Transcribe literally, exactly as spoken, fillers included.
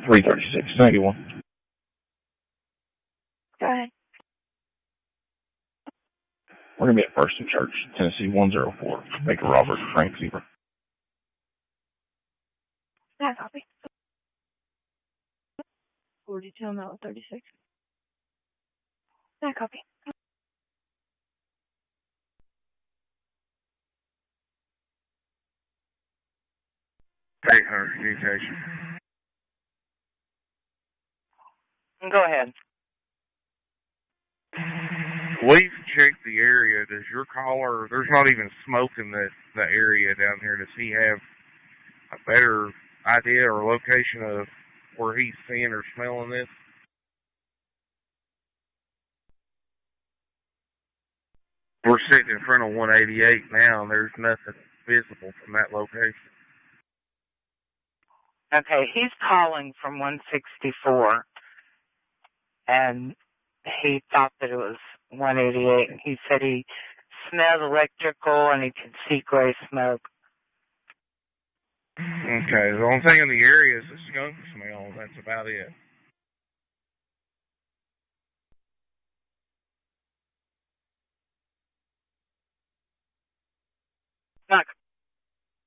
three thirty-six, ninety-one. Go ahead. We're going to be at First and Church, Tennessee one oh four. Baker Robert, Frank Zebra. That copy. forty-two, no, thirty-six. That copy. eight hundred communication. Go ahead. We've checked the area. Does your caller, there's not even smoke in the, the area down here. Does he have a better idea or location of where he's seeing or smelling this? We're sitting in front of one eighty-eight now, and there's nothing visible from that location. Okay, he's calling from one sixty-four, and he thought that it was one eighty-eight, and he said he smelled electrical and he could see gray smoke. Okay, the only thing in the area is the skunk smell. That's about it. Not